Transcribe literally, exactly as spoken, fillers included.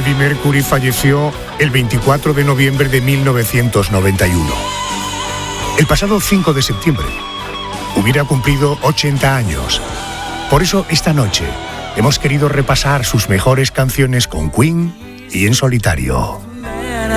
Freddie Mercury falleció el veinticuatro de noviembre de mil novecientos noventa y uno. El pasado cinco de septiembre hubiera cumplido ochenta años. Por eso esta noche hemos querido repasar sus mejores canciones con Queen y en solitario.